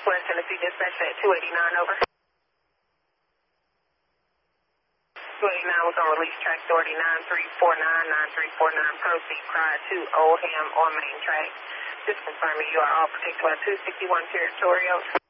Northwest Tennessee dispatch at 289, over. 289 was on release track authority 9349, 9349. Proceed prior to Oldham on main track. Just confirming you are all protected by 261 territorial.